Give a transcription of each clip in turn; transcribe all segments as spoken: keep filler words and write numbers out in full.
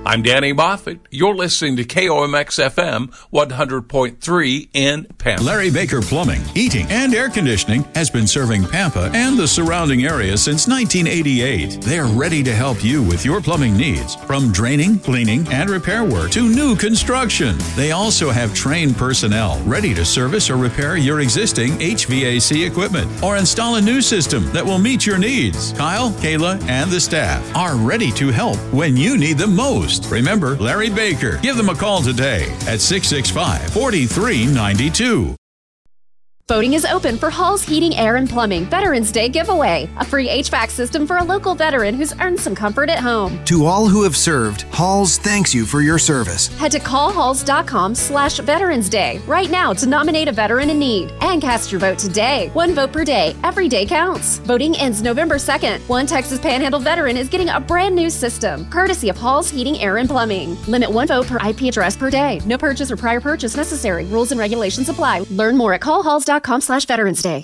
I'm Danny Moffett. You're listening to K O M X F M one hundred point three in Pampa. Larry Baker Plumbing, Heating, and Air Conditioning has been serving Pampa and the surrounding area since nineteen eighty-eight. They're ready to help you with your plumbing needs, from draining, cleaning, and repair work to new construction. They also have trained personnel ready to service or repair your existing H V A C equipment or install a new system that will meet your needs. Kyle, Kayla, and the staff are ready to help when you need them most. Remember Larry Baker. Give them a call today at six six five, four three nine two. Voting is open for Hall's Heating, Air, and Plumbing Veterans Day giveaway. A free H V A C system for a local veteran who's earned some comfort at home. To all who have served, Hall's thanks you for your service. Head to callhalls.com slash Veterans Day right now to nominate a veteran in need. And cast your vote today. One vote per day. Every day counts. Voting ends November second. One Texas Panhandle veteran is getting a brand new system, courtesy of Hall's Heating, Air, and Plumbing. Limit one vote per I P address per day. No purchase or prior purchase necessary. Rules and regulations apply. Learn more at callhalls.com slash Veterans Day.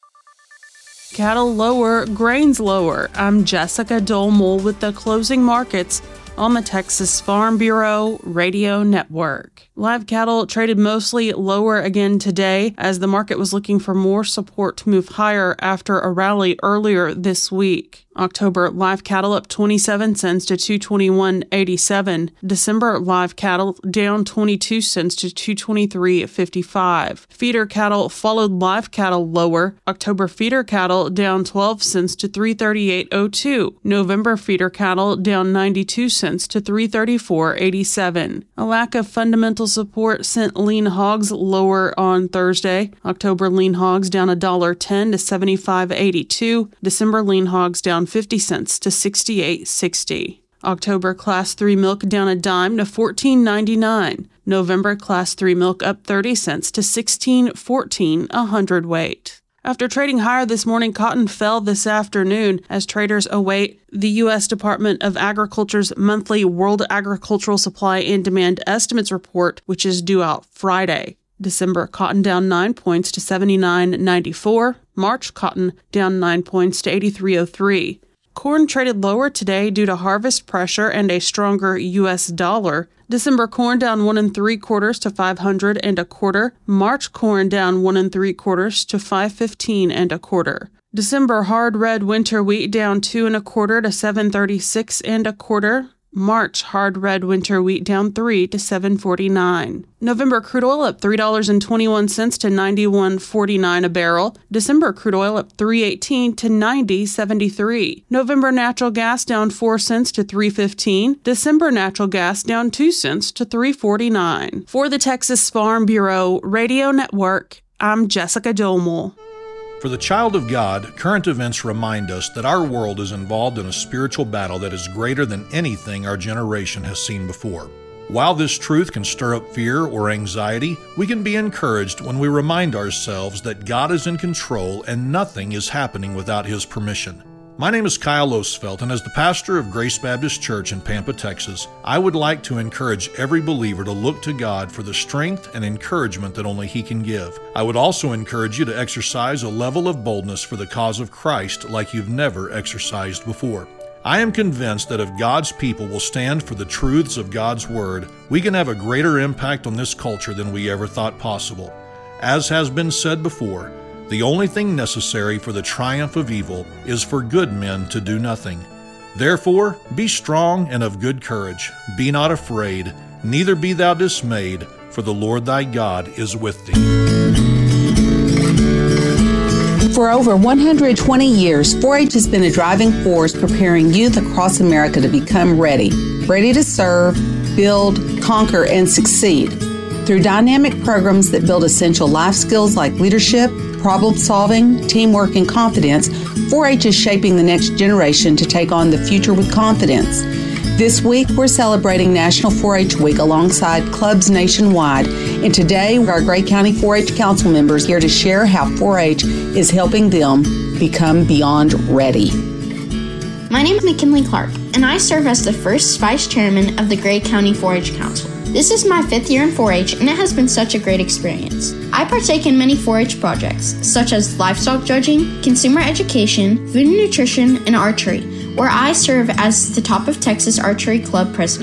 Cattle lower, grains lower. I'm Jessica Dolmole with the closing markets on the Texas Farm Bureau Radio Network. Live cattle traded mostly lower again today as the market was looking for more support to move higher after a rally earlier this week. October live cattle up twenty-seven cents to two twenty-one eighty-seven. December live cattle down twenty-two cents to two twenty-three fifty-five. Feeder cattle followed live cattle lower. October feeder cattle down twelve cents to three thirty-eight oh two. November feeder cattle down ninety-two cents to three thirty-four eighty-seven. A lack of fundamental support sent lean hogs lower on Thursday. October lean hogs down one dollar ten to seventy-five eighty-two. December lean hogs down fifty cents to sixty-eight sixty. October class three milk down a dime to fourteen ninety-nine. November class three milk up thirty cents to sixteen fourteen a hundredweight. After trading higher this morning, cotton fell this afternoon as traders await the U S Department of Agriculture's monthly World Agricultural Supply and Demand Estimates report, which is due out Friday. December cotton down nine points to seventy-nine ninety-four. March cotton down nine points to eighty-three oh three. Corn traded lower today due to harvest pressure and a stronger U S dollar. December corn down one and three quarters to five hundred and a quarter. March corn down one and three quarters to five fifteen and a quarter. December hard red winter wheat down two and a quarter to seven thirty-six and a quarter. March hard red winter wheat down three to seven forty-nine. November crude oil up three dollars and twenty-one cents to ninety-one forty-nine a barrel. December crude oil up three eighteen to ninety seventy-three. November natural gas down four cents to three fifteen. December natural gas down two cents to three forty-nine. For the Texas Farm Bureau Radio Network, I'm Jessica Dolmole. For the child of God, current events remind us that our world is involved in a spiritual battle that is greater than anything our generation has seen before. While this truth can stir up fear or anxiety, we can be encouraged when we remind ourselves that God is in control and nothing is happening without His permission. My name is Kyle Osfeld, and as the pastor of Grace Baptist Church in Pampa, Texas, I would like to encourage every believer to look to God for the strength and encouragement that only He can give. I would also encourage you to exercise a level of boldness for the cause of Christ like you've never exercised before. I am convinced that if God's people will stand for the truths of God's Word, we can have a greater impact on this culture than we ever thought possible. As has been said before, the only thing necessary for the triumph of evil is for good men to do nothing. Therefore, be strong and of good courage. Be not afraid, neither be thou dismayed, for the Lord thy God is with thee. For over one hundred twenty years, four H has been a driving force preparing youth across America to become ready, ready to serve, build, conquer, and succeed. Through dynamic programs that build essential life skills like leadership, problem solving, teamwork, and confidence, four H is shaping the next generation to take on the future with confidence. This week, we're celebrating National four H Week alongside clubs nationwide, and today, our Gray County four H Council members here to share how four H is helping them become beyond ready. My name is McKinley Clark, and I serve as the first Vice Chairman of the Gray County four H Council. This is my fifth year in four H, and it has been such a great experience. I partake in many four H projects, such as livestock judging, consumer education, food and nutrition, and archery, where I serve as the Top of Texas Archery Club president.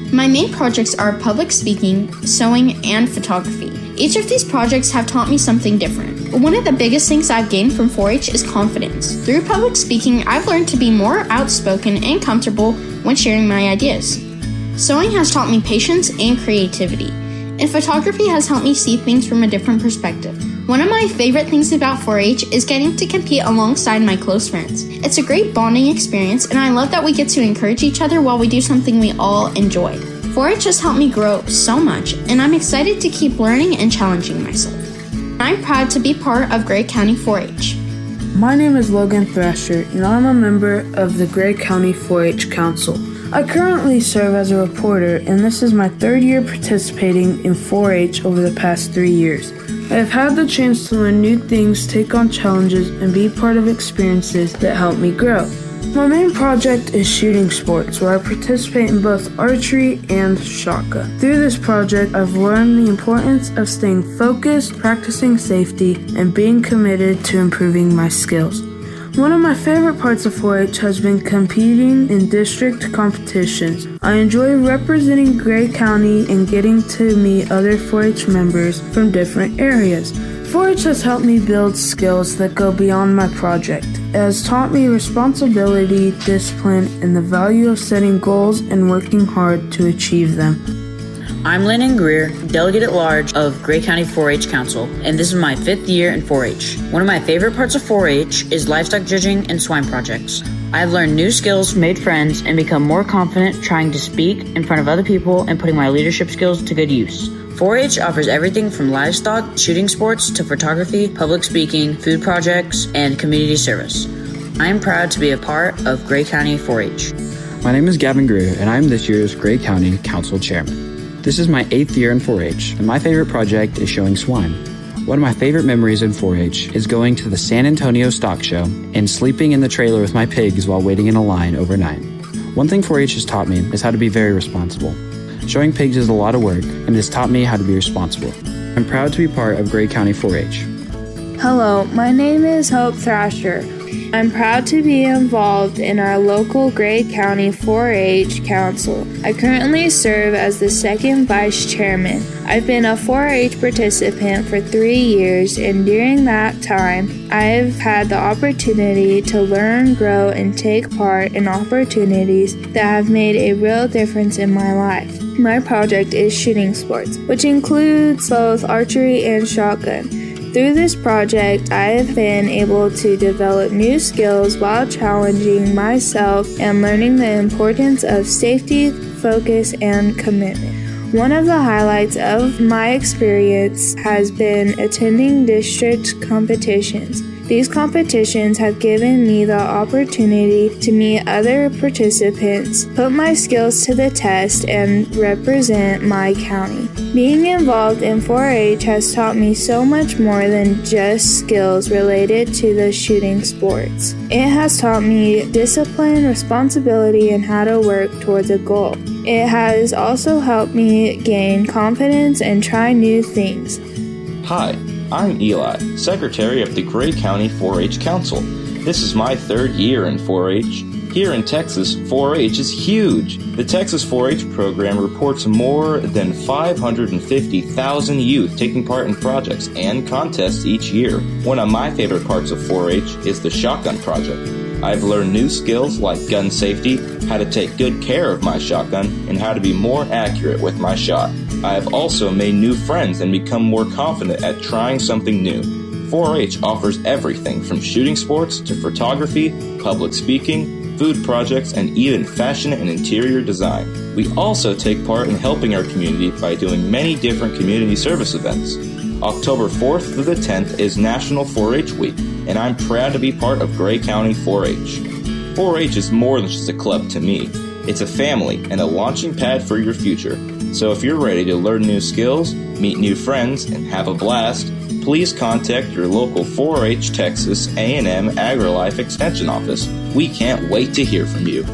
My main projects are public speaking, sewing, and photography. Each of these projects have taught me something different. One of the biggest things I've gained from four H is confidence. Through public speaking, I've learned to be more outspoken and comfortable when sharing my ideas. Sewing has taught me patience and creativity, and photography has helped me see things from a different perspective. One of my favorite things about four H is getting to compete alongside my close friends. It's a great bonding experience, and I love that we get to encourage each other while we do something we all enjoy. four H has helped me grow so much, and I'm excited to keep learning and challenging myself. I'm proud to be part of Gray County four H. My name is Logan Thrasher, and I'm a member of the Gray County four H Council. I currently serve as a reporter, and this is my third year participating in four H over the past three years. I have had the chance to learn new things, take on challenges, and be part of experiences that help me grow. My main project is shooting sports, where I participate in both archery and shotgun. Through this project, I've learned the importance of staying focused, practicing safety, and being committed to improving my skills. One of my favorite parts of four H has been competing in district competitions. I enjoy representing Gray County and getting to meet other four H members from different areas. four H has helped me build skills that go beyond my project. It has taught me responsibility, discipline, and the value of setting goals and working hard to achieve them. I'm Landon Greer, Delegate at Large of Gray County four H Council, and this is my fifth year in four H. One of my favorite parts of four H is livestock judging and swine projects. I've learned new skills, made friends, and become more confident trying to speak in front of other people and putting my leadership skills to good use. four H offers everything from livestock, shooting sports, to photography, public speaking, food projects, and community service. I am proud to be a part of Gray County four H. My name is Gavin Greer, and I am this year's Gray County Council Chairman. This is my eighth year in four H, and my favorite project is showing swine. One of my favorite memories in four H is going to the San Antonio Stock Show and sleeping in the trailer with my pigs while waiting in a line overnight. One thing four H has taught me is how to be very responsible. Showing pigs is a lot of work, and it has taught me how to be responsible. I'm proud to be part of Gray County four H. Hello, my name is Hope Thrasher. I'm proud to be involved in our local Gray County four H Council. I currently serve as the second vice chairman. I've been a four H participant for three years, and during that time, I've had the opportunity to learn, grow, and take part in opportunities that have made a real difference in my life. My project is shooting sports, which includes both archery and shotgun. Through this project, I have been able to develop new skills while challenging myself and learning the importance of safety, focus, and commitment. One of the highlights of my experience has been attending district competitions. These competitions have given me the opportunity to meet other participants, put my skills to the test, and represent my county. Being involved in four H has taught me so much more than just skills related to the shooting sports. It has taught me discipline, responsibility, and how to work towards a goal. It has also helped me gain confidence and try new things. Hi, I'm Eli, Secretary of the Gray County four H Council. This is my third year in four H. Here in Texas, four H is huge. The Texas four H program reports more than five hundred fifty thousand youth taking part in projects and contests each year. One of my favorite parts of four H is the Shotgun Project. I've learned new skills like gun safety, how to take good care of my shotgun, and how to be more accurate with my shot. I have also made new friends and become more confident at trying something new. four H offers everything from shooting sports to photography, public speaking, food projects, and even fashion and interior design. We also take part in helping our community by doing many different community service events. October fourth through the tenth is National four H Week, and I'm proud to be part of Gray County four H. four H is more than just a club to me. It's a family and a launching pad for your future. So if you're ready to learn new skills, meet new friends, and have a blast, please contact your local four H Texas A and M AgriLife Extension office. We can't wait to hear from you.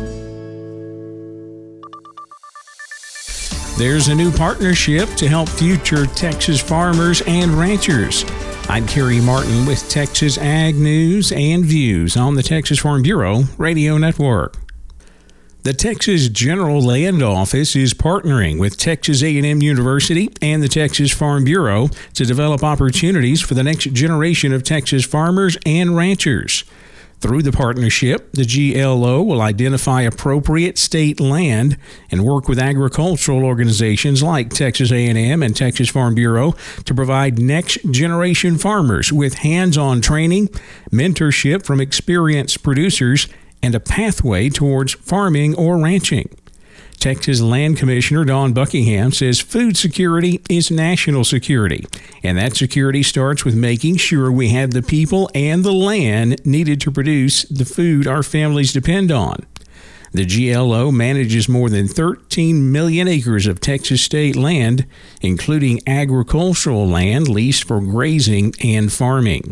There's a new partnership to help future Texas farmers and ranchers. I'm Kerry Martin with Texas Ag News and Views on the Texas Farm Bureau Radio Network. The Texas General Land Office is partnering with Texas A and M University and the Texas Farm Bureau to develop opportunities for the next generation of Texas farmers and ranchers. Through the partnership, the G L O will identify appropriate state land and work with agricultural organizations like Texas A and M and Texas Farm Bureau to provide next-generation farmers with hands-on training, mentorship from experienced producers, and a pathway towards farming or ranching. Texas Land Commissioner Dawn Buckingham says food security is national security, and that security starts with making sure we have the people and the land needed to produce the food our families depend on. The G L O manages more than thirteen million acres of Texas state land, including agricultural land leased for grazing and farming.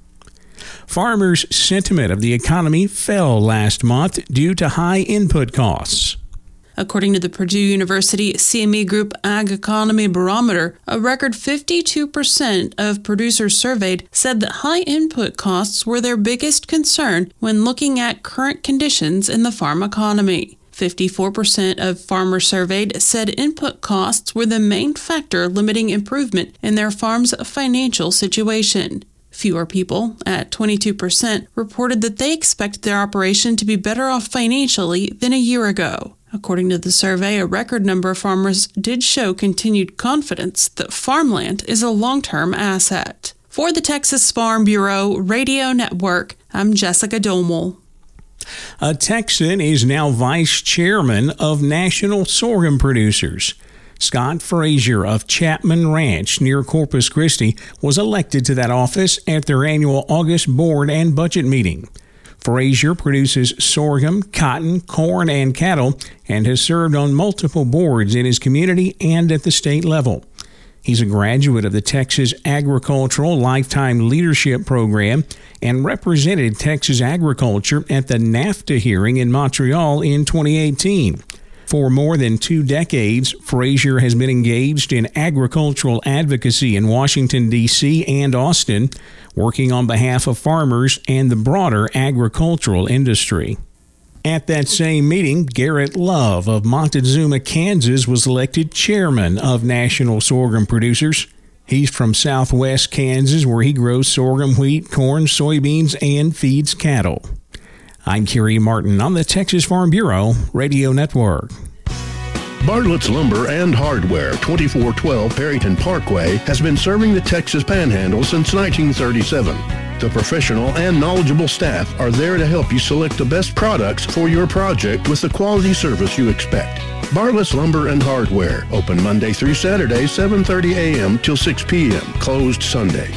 Farmers' sentiment of the economy fell last month due to high input costs. According to the Purdue University C M E Group Ag Economy Barometer, a record fifty-two percent of producers surveyed said that high input costs were their biggest concern when looking at current conditions in the farm economy. fifty-four percent of farmers surveyed said input costs were the main factor limiting improvement in their farm's financial situation. Fewer people, at twenty-two percent, reported that they expected their operation to be better off financially than a year ago. According to the survey, a record number of farmers did show continued confidence that farmland is a long-term asset. For the Texas Farm Bureau Radio Network, I'm Jessica Domel. A Texan is now vice chairman of National Sorghum Producers. Scott Frazier of Chapman Ranch near Corpus Christi was elected to that office at their annual August board and budget meeting. Frazier produces sorghum, cotton, corn, and cattle, and has served on multiple boards in his community and at the state level. He's a graduate of the Texas Agricultural Lifetime Leadership Program and represented Texas agriculture at the NAFTA hearing in Montreal in twenty eighteen. For more than two decades, Frazier has been engaged in agricultural advocacy in Washington, D C and Austin, working on behalf of farmers and the broader agricultural industry. At that same meeting, Garrett Love of Montezuma, Kansas, was elected chairman of National Sorghum Producers. He's from southwest Kansas, where he grows sorghum, wheat, corn, soybeans, and feeds cattle. I'm Kerry Martin on the Texas Farm Bureau Radio Network. Bartlett's Lumber and Hardware, twenty-four twelve Perryton Parkway, has been serving the Texas Panhandle since nineteen thirty-seven. The professional and knowledgeable staff are there to help you select the best products for your project with the quality service you expect. Bartlett's Lumber and Hardware, open Monday through Saturday, seven thirty a.m. till six p.m., closed Sunday.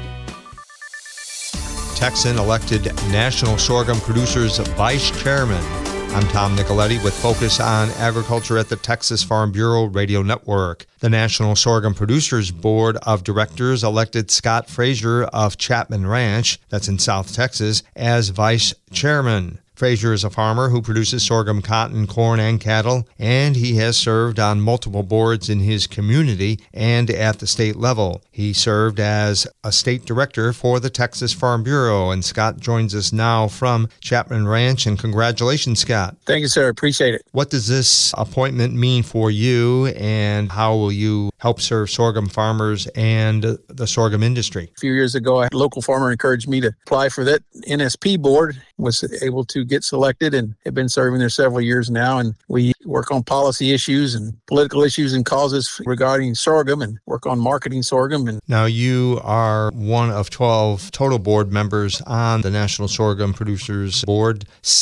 Texan elected National Sorghum Producers Vice Chairman. I'm Tom Nicoletti with Focus on Agriculture at the Texas Farm Bureau Radio Network. The National Sorghum Producers Board of Directors elected Scott Frazier of Chapman Ranch, that's in South Texas, as Vice Chairman. Frazier is a farmer who produces sorghum, cotton, corn, and cattle, and he has served on multiple boards in his community and at the state level. He served as a state director for the Texas Farm Bureau, and Scott joins us now from Chapman Ranch, and congratulations, Scott. Thank you, sir. Appreciate it. What does this appointment mean for you, and how will you help serve sorghum farmers and the sorghum industry? A few years ago, a local farmer encouraged me to apply for that N S P board, was able to get selected and have been serving there several years now. And we work on policy issues and political issues and causes regarding sorghum and work on marketing sorghum. And now you are one of twelve total board members on the National Sorghum Producers Board.